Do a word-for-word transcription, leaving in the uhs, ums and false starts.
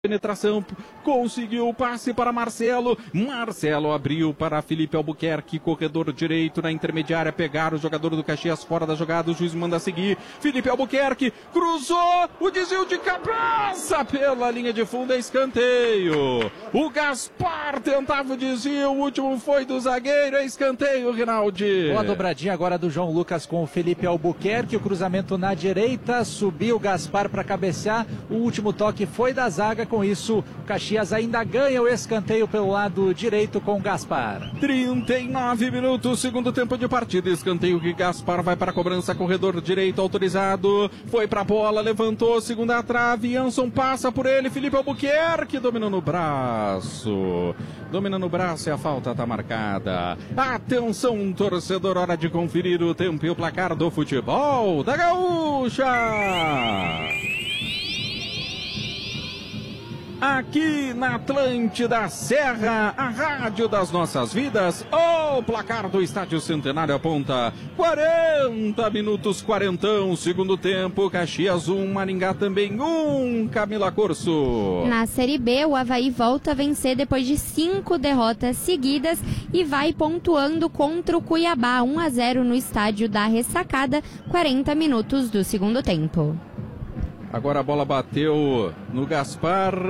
Penetração, conseguiu o passe para Marcelo, Marcelo abriu para Felipe Albuquerque, corredor direito na intermediária, pegar o jogador do Caxias fora da jogada, o juiz manda seguir, Felipe Albuquerque, cruzou, o desvio de cabeça pela linha de fundo, é escanteio, o Gaspar tentava o desvio, o último foi do zagueiro, é escanteio, Rinaldi. Boa dobradinha agora do João Lucas com o Felipe Albuquerque, o cruzamento na direita, subiu o Gaspar para cabecear, o último toque foi da zaga. Com isso, o Caxias ainda ganha o escanteio pelo lado direito com o Gaspar. trinta e nove minutos, segundo tempo de partida. Escanteio que Gaspar vai para a cobrança, corredor direito autorizado. Foi para a bola, levantou, segunda trave. Anson passa por ele. Felipe Albuquerque domina no braço. Domina no braço e a falta está marcada. Atenção, torcedor, hora de conferir o tempo e o placar do futebol da Gaúcha. Aqui na Atlântida Serra, a rádio das nossas vidas, o placar do Estádio Centenário aponta quarenta minutos, quarentão, segundo tempo, Caxias um, Maringá também um, Camila Corso. Na Série B, o Avaí volta a vencer depois de cinco derrotas seguidas e vai pontuando contra o Cuiabá, um a zero no estádio da Ressacada, quarenta minutos do segundo tempo. Agora a bola bateu no Gaspar.